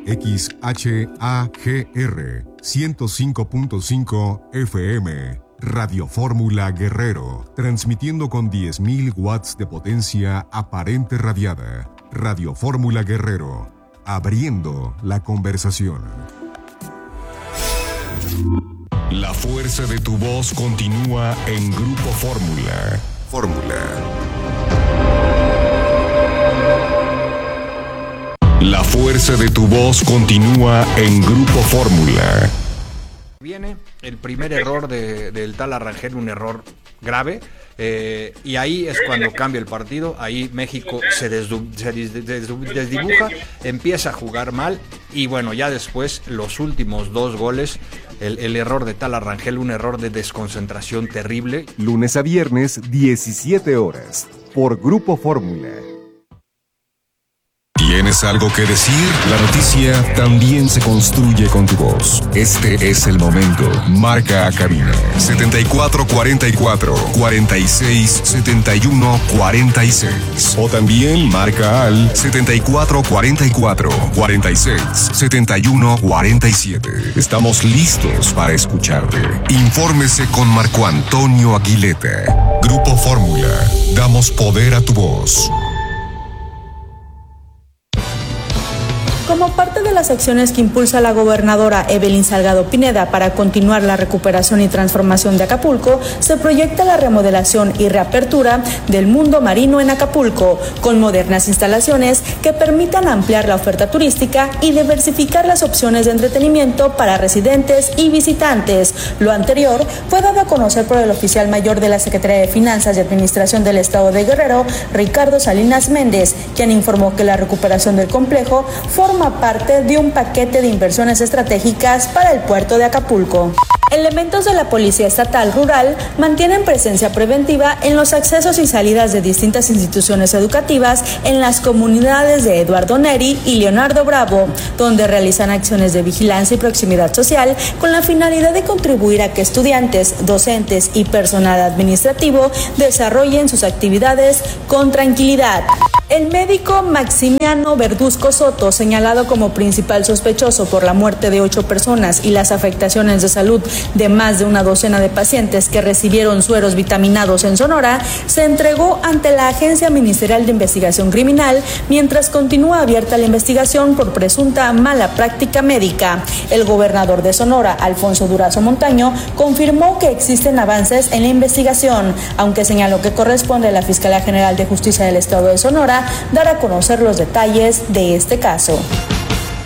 XHAGR 105.5 FM. Radio Fórmula Guerrero, transmitiendo con 10.000 watts de potencia aparente radiada. Radio Fórmula Guerrero, abriendo la conversación. La fuerza de tu voz continúa en Grupo Fórmula. La fuerza de tu voz continúa en Grupo Fórmula. Viene el primer error del tal Arrangel, un error grave, y ahí es cuando cambia el partido. Ahí México se desdibuja, empieza a jugar mal, y bueno, ya después los últimos dos goles, el error de tal Arrangel, un error de desconcentración terrible. Lunes a viernes, 17 horas, por Grupo Fórmula. ¿Tienes algo que decir? La noticia también se construye con tu voz. Este es el momento. Marca a cabina 7444 46 71 46. O también marca al 7444 46 71 47. Estamos listos para escucharte. Infórmese con Marco Antonio Aguileta. Grupo Fórmula. Damos poder a tu voz. Como parte de las acciones que impulsa la gobernadora Evelyn Salgado Pineda para continuar la recuperación y transformación de Acapulco, se proyecta la remodelación y reapertura del mundo marino en Acapulco, con modernas instalaciones que permitan ampliar la oferta turística y diversificar las opciones de entretenimiento para residentes y visitantes. Lo anterior fue dado a conocer por el oficial mayor de la Secretaría de Finanzas y Administración del Estado de Guerrero, Ricardo Salinas Méndez, quien informó que la recuperación del complejo forma parte de un paquete de inversiones estratégicas para el puerto de Acapulco. Elementos de la Policía Estatal Rural mantienen presencia preventiva en los accesos y salidas de distintas instituciones educativas en las comunidades de Eduardo Neri y Leonardo Bravo, donde realizan acciones de vigilancia y proximidad social con la finalidad de contribuir a que estudiantes, docentes y personal administrativo desarrollen sus actividades con tranquilidad. El médico Maximiano Verduzco Soto, señalado como principal sospechoso por la muerte de 8 personas y las afectaciones de salud de más de una docena de pacientes que recibieron sueros vitaminados en Sonora, se entregó ante la Agencia Ministerial de Investigación Criminal mientras continúa abierta la investigación por presunta mala práctica médica. El gobernador de Sonora, Alfonso Durazo Montaño, confirmó que existen avances en la investigación, aunque señaló que corresponde a la Fiscalía General de Justicia del Estado de Sonora dar a conocer los detalles de este caso.